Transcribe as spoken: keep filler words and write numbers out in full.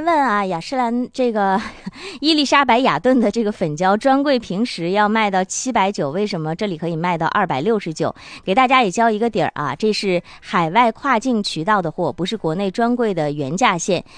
人问啊，雅诗兰这个伊丽莎白雅顿的这个粉胶专柜平时要卖到七百九，为什么这里可以卖到二百六十九？给大家也交一个底儿啊，这是海外跨境渠道的货，不是国内专柜的原价线。